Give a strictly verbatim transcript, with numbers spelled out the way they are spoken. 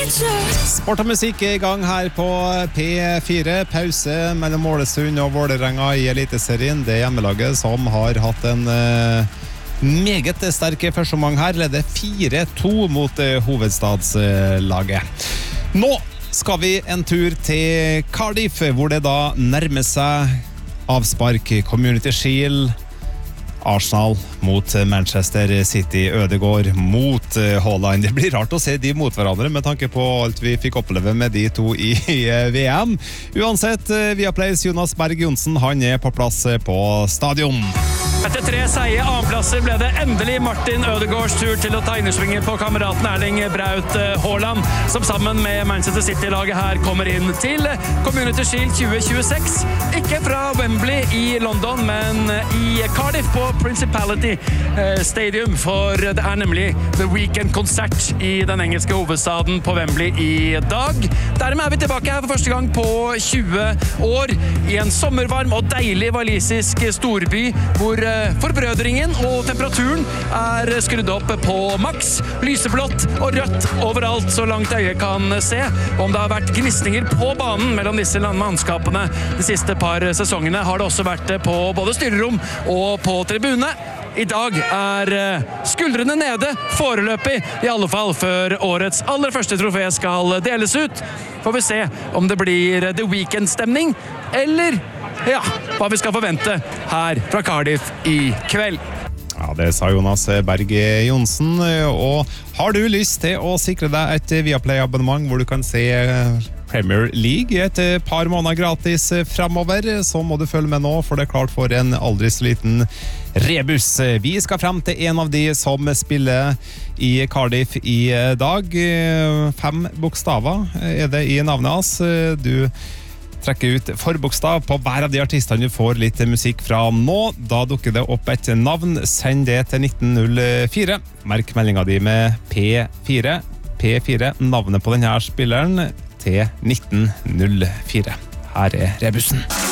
Sport og musikk er i gang her på P fire. Pause mellom Ålesund og Vålerenga i Eliteserien. Det hjemmelaget som har hatt en uh, meget sterk første omgang her, leder fire to mot uh, hovedstadslaget. Nå skal vi en tur til Cardiff, hvor det da nærmer seg avspark. Community Shield, Arsenal mot Manchester City, Ødegaard mot Haaland. Det blir rart å se de mot hverandre med tanke på alt vi fikk oppleve med de to i V M. Uansett, Viaplays Jonas Berg Johnsen, han er på plass på stadion. Etter tre seie annenplasser ble det endelig Martin Ødegaards tur til å ta innersvinger på kameraten Erling Braut Haaland, som sammen med Manchester City-laget her kommer inn til Community Shield tjue tjueseks. Ikke fra Wembley i London, men i Cardiff på Principality Stadium, for det er nemlig The Weekend-konsert i den engelske hovedstaden på Wembley i dag. Dermed er vi tilbake her for første gang på tjue år i en sommervarm og deilig walisisk storby, hvor forbrødringen og temperaturen er skrudd opp på maks, lyseblått og rødt overalt så langt øyet kan se. Om det har vært gnisninger på banen mellom disse landmannskapene de siste par sesongene, har det også vært på både styrerom og på tribune. I dag er skuldrene nede, foreløpig, i alle fall før årets aller første trofé skal deles ut. Får vi se om det blir The Weekend-stemning, eller ja, hva vi skal forvente her fra Cardiff i kveld. Ja, det sa Jonas Berg Johnsen. Og har du lyst til å sikre deg et Viaplay-abonnement hvor du kan se Premier League et par måneder gratis fremover, så må du følge med nå, for det er klart for en aldri så liten rebus. Vi skal frem til en av de som spiller i Cardiff i dag. Fem bokstaver er det i navnet hans. Du trekker ut forbokstav på hver av de artistene du får litt musikk fra nå. Da dukker det opp et navn. Send det til nitten null fire. Merk meldinga di med P fire. P fire, navnet på denne spilleren, til nitten null fire. Her er rebusen.